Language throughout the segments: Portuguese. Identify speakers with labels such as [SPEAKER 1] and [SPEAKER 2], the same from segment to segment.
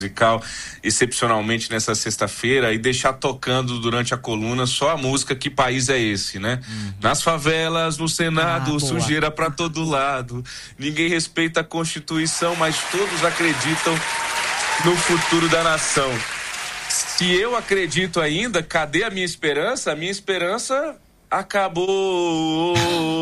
[SPEAKER 1] musical excepcionalmente nessa sexta-feira e deixar tocando durante a coluna só a música Que País é Esse, né? Nas favelas, no Senado, sujeira pra todo lado, ninguém respeita a Constituição, mas todos acreditam no futuro da nação. Se eu acredito ainda, cadê a minha esperança? A minha esperança acabou.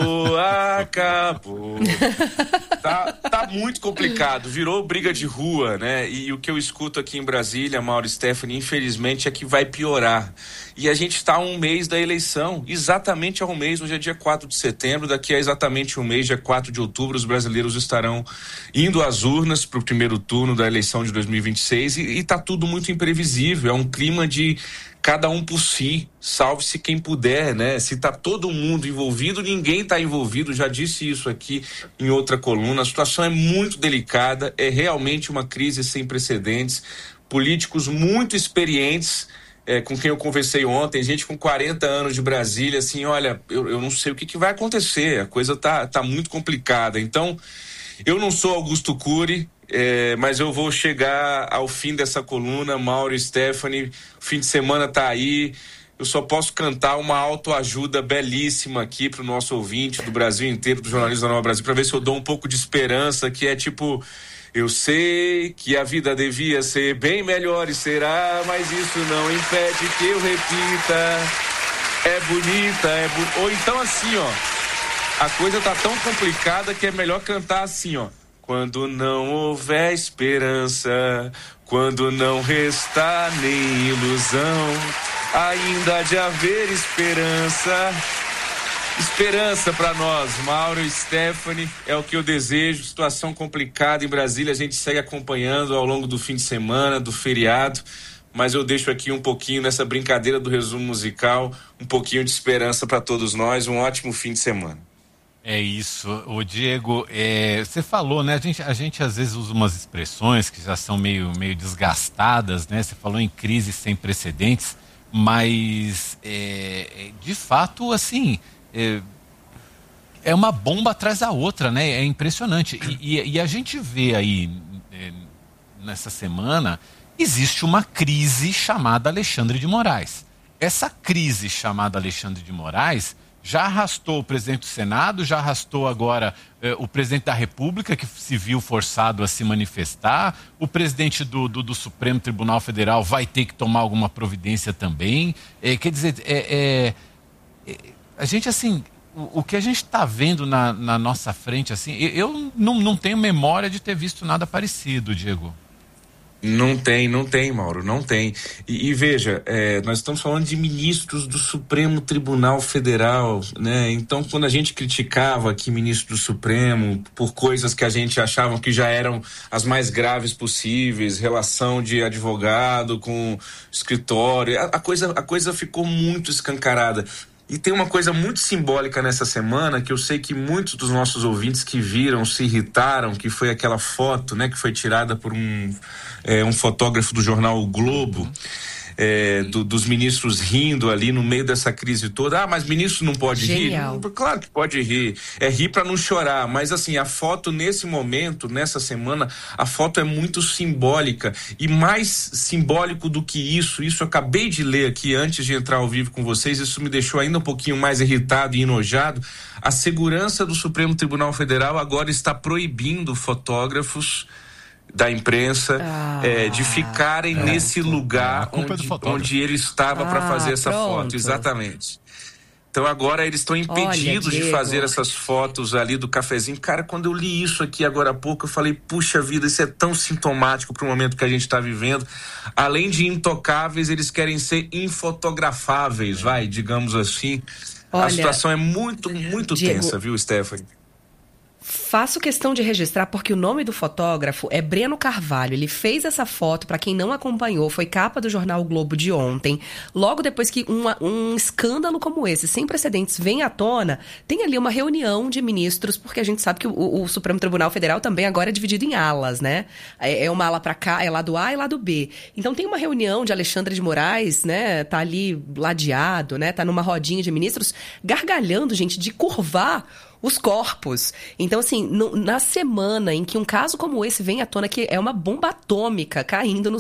[SPEAKER 1] Tá muito complicado, virou briga de rua, né? E o que eu escuto aqui em Brasília, Mauro e Stephanie, infelizmente é que vai piorar. E a gente está a um mês da eleição, exatamente a um mês, hoje é dia 4 de setembro, daqui a exatamente um mês, dia 4 de outubro, os brasileiros estarão indo às urnas para o primeiro turno da eleição de 2026 e tá tudo muito imprevisível, é um clima de cada um por si, salve-se quem puder, né? Se tá todo mundo envolvido, ninguém tá envolvido, já disse isso aqui em outra coluna, a situação é muito delicada, é realmente uma crise sem precedentes, políticos muito experientes, com quem eu conversei ontem, gente com 40 anos de Brasília, assim, olha, eu não sei o que vai acontecer, a coisa tá muito complicada, então eu não sou Augusto Cury, mas eu vou chegar ao fim dessa coluna, Mauro e Stephanie, o fim de semana tá aí, eu só posso cantar uma autoajuda belíssima aqui pro nosso ouvinte do Brasil inteiro, do jornalismo da Nova Brasil, para ver se eu dou um pouco de esperança, que é tipo, eu sei que a vida devia ser bem melhor e será, mas isso não impede que eu repita, é bonita, ou então assim, ó, a coisa tá tão complicada que é melhor cantar assim, ó. Quando não houver esperança, quando não restar nem ilusão, ainda há de haver esperança. Esperança para nós, Mauro e Stephanie, é o que eu desejo. Situação complicada em Brasília, a gente segue acompanhando ao longo do fim de semana, do feriado, mas eu deixo aqui um pouquinho nessa brincadeira do resumo musical, um pouquinho de esperança para todos nós. Um ótimo fim de semana.
[SPEAKER 2] É isso, o Diego, você falou, né, a gente às vezes usa umas expressões que já são meio desgastadas, né, você falou em crise sem precedentes, mas de fato, assim, é uma bomba atrás da outra, né, é impressionante, e a gente vê aí, nessa semana, existe uma crise chamada Alexandre de Moraes. Essa crise chamada Alexandre de Moraes já arrastou o presidente do Senado, já arrastou agora o presidente da República, que se viu forçado a se manifestar, o presidente do Supremo Tribunal Federal vai ter que tomar alguma providência também. Quer dizer, a gente, assim, o que a gente está vendo na nossa frente, assim, eu não tenho memória de ter visto nada parecido, Diego.
[SPEAKER 1] Não tem, Mauro, não tem. E veja, nós estamos falando de ministros do Supremo Tribunal Federal, né? Então, quando a gente criticava aqui ministro do Supremo por coisas que a gente achava que já eram as mais graves possíveis, relação de advogado com escritório, a coisa ficou muito escancarada. E tem uma coisa muito simbólica nessa semana, que eu sei que muitos dos nossos ouvintes que viram se irritaram, que foi aquela foto, né, que foi tirada por um fotógrafo do jornal O Globo, dos ministros rindo ali no meio dessa crise toda. Mas ministro não pode
[SPEAKER 3] Genial.
[SPEAKER 1] rir? Claro que pode rir. É rir para não chorar, mas assim, a foto nesse momento, nessa semana, a foto é muito simbólica, e mais simbólico do que isso eu acabei de ler aqui antes de entrar ao vivo com vocês, isso me deixou ainda um pouquinho mais irritado e enojado. A segurança do Supremo Tribunal Federal agora está proibindo fotógrafos da imprensa de ficarem nesse lugar onde ele estava para fazer essa foto, exatamente. Então agora eles estão impedidos de fazer essas fotos ali do cafezinho. Cara, quando eu li isso aqui agora há pouco, eu falei, puxa vida, isso é tão sintomático para o momento que a gente está vivendo. Além de intocáveis, eles querem ser infotografáveis, digamos assim.
[SPEAKER 3] Olha,
[SPEAKER 1] a situação é muito
[SPEAKER 3] Diego,
[SPEAKER 1] tensa, viu, Stephanie?
[SPEAKER 3] Faço questão de registrar porque o nome do fotógrafo é Breno Carvalho. Ele fez essa foto, para quem não acompanhou, foi capa do jornal o Globo de ontem. Logo depois que um escândalo como esse, sem precedentes, vem à tona, tem ali uma reunião de ministros, porque a gente sabe que o Supremo Tribunal Federal também agora é dividido em alas, né? É uma ala para cá, é lado A e lado B. Então tem uma reunião de Alexandre de Moraes, né? Tá ali ladeado, né? Tá numa rodinha de ministros, gargalhando, gente, de curvar os corpos. Então, assim, na semana em que um caso como esse vem à tona, que é uma bomba atômica caindo no